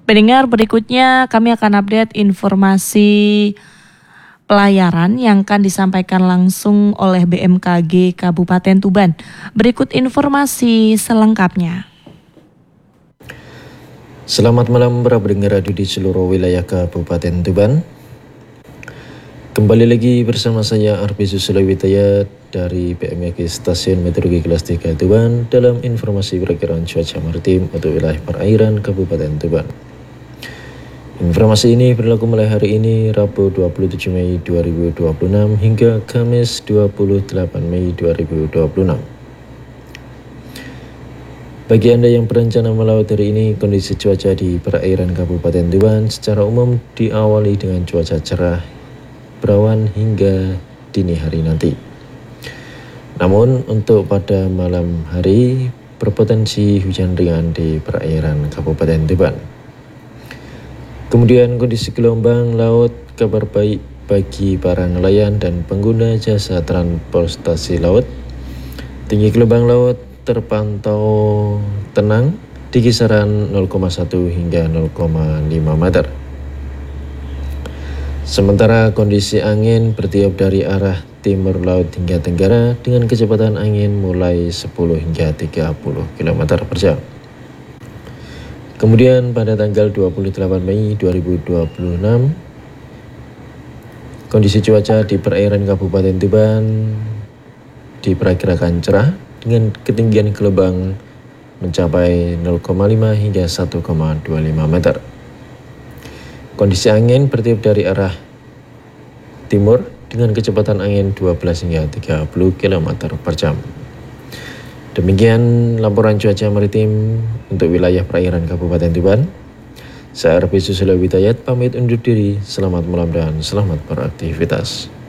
Pendengar, berikutnya kami akan update informasi pelayaran yang akan disampaikan langsung oleh BMKG Kabupaten Tuban. Berikut informasi selengkapnya. Selamat malam para pendengar radio di seluruh wilayah Kabupaten Tuban. Kembali lagi bersama saya Arfi Susulawitaya dari BMKG Stasiun Meteorologi Kelas 3 Tuban dalam informasi perkiraan cuaca maritim untuk wilayah perairan Kabupaten Tuban. Informasi ini berlaku mulai hari ini Rabu 27 Mei 2026 hingga Kamis 28 Mei 2026. Bagi Anda yang berencana melaut hari ini, kondisi cuaca di perairan Kabupaten Tuban secara umum diawali dengan cuaca cerah, berawan hingga dini hari nanti. Namun untuk pada malam hari berpotensi hujan ringan di perairan Kabupaten Tuban. Kemudian kondisi gelombang laut, kabar baik bagi para nelayan dan pengguna jasa transportasi laut. Tinggi gelombang laut terpantau tenang di kisaran 0,1 hingga 0,5 meter. Sementara kondisi angin bertiup dari arah timur laut hingga tenggara dengan kecepatan angin mulai 10 hingga 30 km per jam. Kemudian pada tanggal 28 Mei 2026, kondisi cuaca di perairan Kabupaten Tuban diperkirakan cerah dengan ketinggian gelombang mencapai 0,5 hingga 1,25 meter. Kondisi angin bertiup dari arah timur dengan kecepatan angin 12 hingga 30 km per jam. Demikian laporan cuaca maritim untuk wilayah perairan Kabupaten Tuban. Saya Arfi Susulawitaya pamit undur diri. Selamat malam dan selamat beraktivitas.